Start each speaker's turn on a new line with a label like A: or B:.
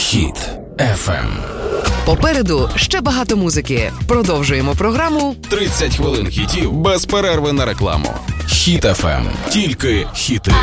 A: Хіт FM.
B: Попереду ще багато музики. Продовжуємо програму
A: 30 хвилин хітів без перерви на рекламу. Хіт FM. Тільки хіти.